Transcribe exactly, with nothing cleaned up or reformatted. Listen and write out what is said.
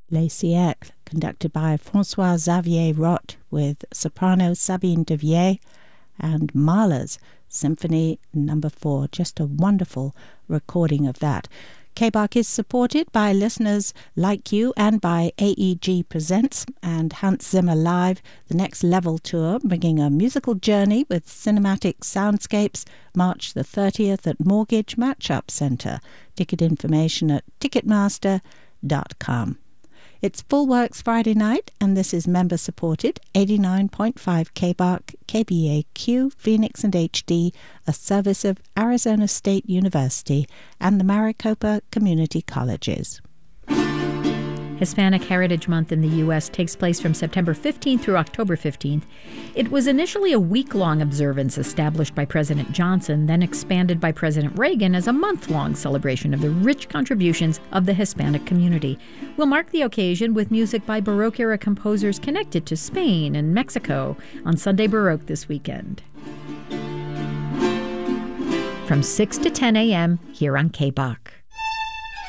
Les Siècles, conducted by François-Xavier Roth with soprano Sabine Devier, and Mahler's Symphony Number four. Just a wonderful recording of that. K B A C is supported by listeners like you and by A E G Presents and Hans Zimmer Live, the Next Level Tour, bringing a musical journey with cinematic soundscapes, March the thirtieth at Mortgage Matchup Center. Ticket information at ticketmaster dot com. It's Full Works Friday night, and this is member-supported, eighty-nine point five K B A C, K B A Q, Phoenix and H D, a service of Arizona State University and the Maricopa Community Colleges. Hispanic Heritage Month in the U S takes place from September fifteenth through October fifteenth. It was initially a week-long observance established by President Johnson, then expanded by President Reagan as a month-long celebration of the rich contributions of the Hispanic community. We'll mark the occasion with music by Baroque-era composers connected to Spain and Mexico on Sunday Baroque this weekend. From six to ten a.m. here on K B A C.